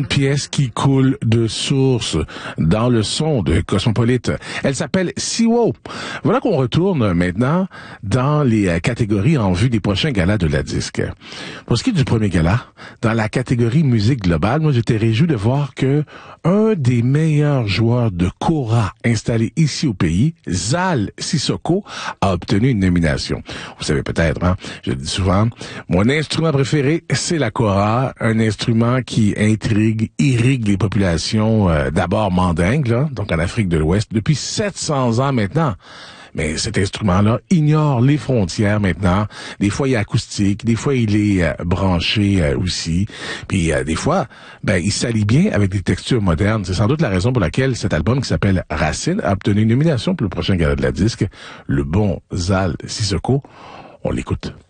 une pièce qui coule de source dans le son de Cosmopolite. Elle s'appelle Siwo. Voilà qu'on retourne maintenant dans les catégories en vue des prochains galas de la disque. Pour ce qui est du premier gala, dans la catégorie musique globale, moi j'étais réjoui de voir que un des meilleurs joueurs de kora installés ici au pays, Zal Sissoko, a obtenu une nomination. Vous savez peut-être, hein, je le dis souvent, mon instrument préféré, c'est la kora, un instrument qui intrigue, irrigue les populations d'abord mandingues, là, donc en Afrique de l'Ouest, depuis 700 ans maintenant. Mais cet instrument-là ignore les frontières maintenant. Des fois, il est acoustique, des fois, il est branché aussi. Puis des fois, il s'allie bien avec des textures modernes. C'est sans doute la raison pour laquelle cet album qui s'appelle Racine a obtenu une nomination pour le prochain gala de la disque. Le bon Zal Sissoko. On l'écoute.